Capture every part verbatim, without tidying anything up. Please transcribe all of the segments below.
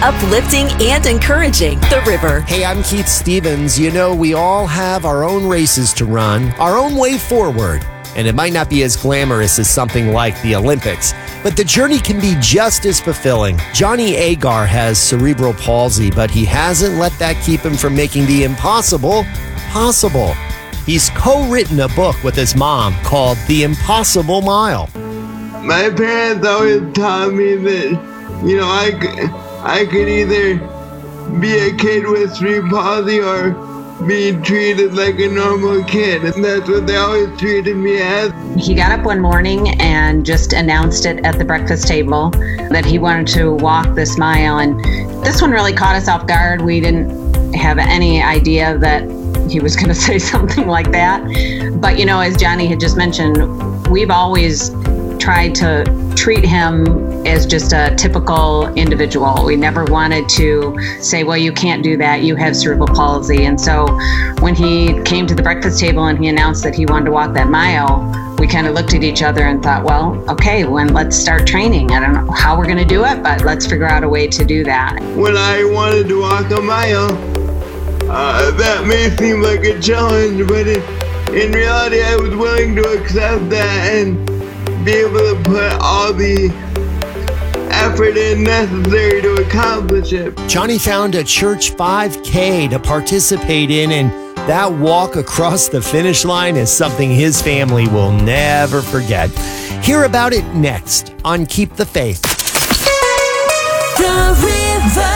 uplifting and encouraging The River. Hey, I'm Keith Stevens. You know, we all have our own races to run, our own way forward. And it might not be as glamorous as something like the Olympics, but the journey can be just as fulfilling. Johnny Agar has cerebral palsy, but he hasn't let that keep him from making the impossible possible. He's co-written a book with his mom called The Impossible Mile. My parents always taught me that, you know, I, I could either be a kid with cerebral palsy or be treated like a normal kid, and that's what they always treated me as. He got up one morning and just announced it at the breakfast table that he wanted to walk this mile, and this one really caught us off guard. We didn't have any idea that he was going to say something like that. But, you know, as Johnny had just mentioned, we've always tried to treat him as just a typical individual. We never wanted to say, well, you can't do that, you have cerebral palsy. And so when he came to the breakfast table and he announced that he wanted to walk that mile, we kind of looked at each other and thought, well, okay, when let's start training. I don't know how we're going to do it, but let's figure out a way to do that. When I wanted to walk a mile, uh, that may seem like a challenge, but it, in reality, I was willing to accept that and be able to put all the effort in necessary to accomplish it. Johnny found a church five K to participate in, and that walk across the finish line is something his family will never forget. Hear about it next on Keep the Faith. The River.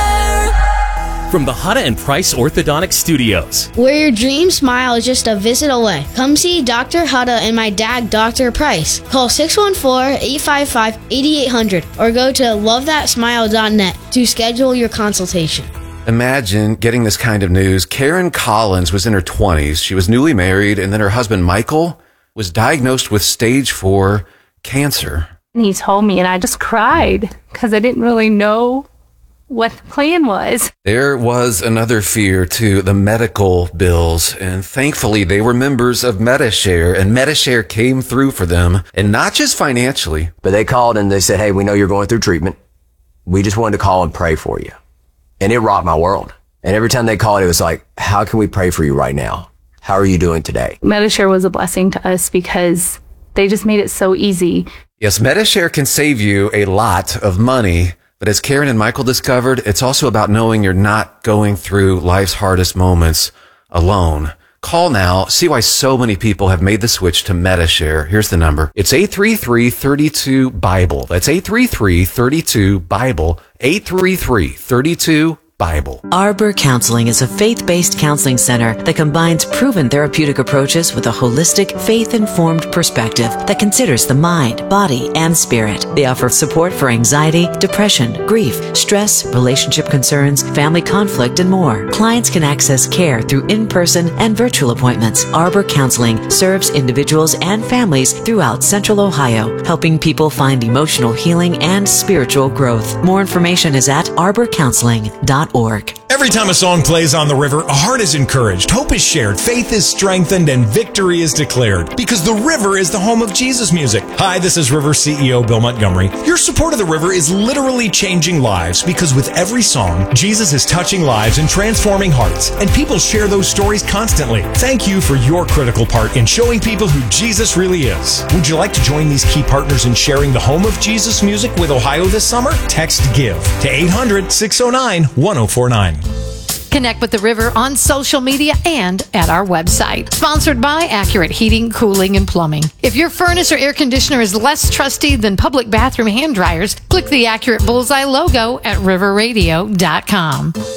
From the Hutta and Price Orthodontic Studios, where your dream smile is just a visit away. Come see Doctor Hutta and my dad, Doctor Price. Call six one four, eight five five, eight eight zero zero or go to love that smile dot net to schedule your consultation. Imagine getting this kind of news. Karen Collins was in her twenties. She was newly married, and then her husband, Michael, was diagnosed with stage four cancer. And he told me, and I just cried because I didn't really know what the plan was. There was another fear too, the medical bills, and thankfully they were members of Medi-Share, and Medi-Share came through for them, and not just financially. But they called and they said, hey, we know you're going through treatment. We just wanted to call and pray for you. And it rocked my world. And every time they called, it was like, how can we pray for you right now? How are you doing today? Medi-Share was a blessing to us because they just made it so easy. Yes, Medi-Share can save you a lot of money. But as Karen and Michael discovered, it's also about knowing you're not going through life's hardest moments alone. Call now. See why so many people have made the switch to Medi-Share. Here's the number. It's eight three three, three two, Bible. That's eight three three, three two, Bible. eight three three, three two, Bible. Arbor Counseling is a faith-based counseling center that combines proven therapeutic approaches with a holistic, faith-informed perspective that considers the mind, body, and spirit. They offer support for anxiety, depression, grief, stress, relationship concerns, family conflict, and more. Clients can access care through in-person and virtual appointments. Arbor Counseling serves individuals and families throughout Central Ohio, helping people find emotional healing and spiritual growth. More information is at arbor counseling dot org. Every time a song plays on the river, a heart is encouraged, hope is shared, faith is strengthened, and victory is declared. Because the river is the home of Jesus music. Hi, this is River C E O Bill Montgomery. Your support of the river is literally changing lives, because with every song, Jesus is touching lives and transforming hearts, and people share those stories constantly. Thank you for your critical part in showing people who Jesus really is. Would you like to join these key partners in sharing the home of Jesus music with Ohio this summer? Text GIVE to eight hundred, six oh nine, one oh four nine. Connect with the River on social media and at our website. Sponsored by Accurate Heating, Cooling, and Plumbing. If your furnace or air conditioner is less trusty than public bathroom hand dryers, click the Accurate Bullseye logo at river radio dot com.